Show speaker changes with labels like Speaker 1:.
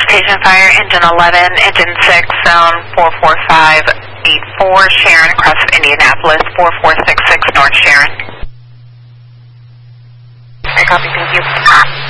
Speaker 1: Transportation Fire, Engine 11, Engine 6, Zone 44584, Sharon, across from Indianapolis, 4466 North Sharon.
Speaker 2: I copy, thank you.